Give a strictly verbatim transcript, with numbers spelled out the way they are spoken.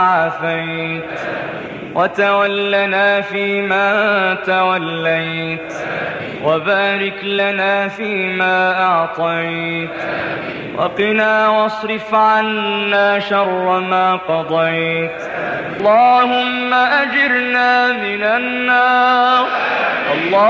عافيت وتولنا فيما توليت وبارك لنا فيما أعطيت وقنا واصرف عنا شر ما قضيت. اللهم أجرنا من النار. الله